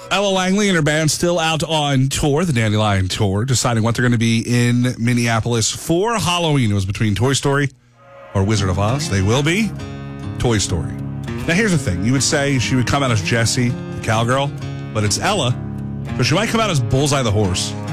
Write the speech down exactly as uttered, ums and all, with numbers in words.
Ella Langley and her band still out on tour, the Dandelion Tour, deciding what they're going to be in Minneapolis for Halloween. It was between Toy Story or Wizard of Oz. They will be Toy Story. Now, here's the thing. You would say she would come out as Jessie, the cowgirl, but it's Ella, but she might come out as Bullseye the horse.